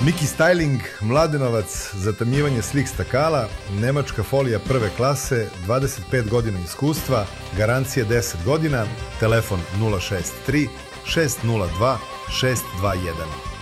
Miki Styling, Mladenovac, zatamljivanje slik stakala, nemačka folija prve klase, 25 godina iskustva, garancije 10 godina, telefon 063 602 621.